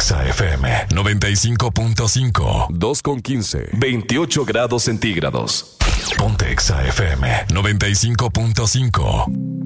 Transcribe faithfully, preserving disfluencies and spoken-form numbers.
Exa F M noventa y cinco punto cinco. dos con quince. veintiocho grados centígrados. Ponte Exa F M noventa y cinco punto cinco.